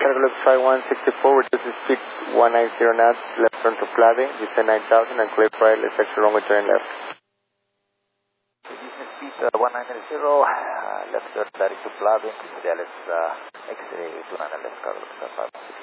cargo looks 5164, reduce the speed 190 knots, left turn to Plave, descend 9000 and clear for ILS extra runway turn left. Business speed 190, left turn direct to Plave, the ILS X-ray 29 left cargo looks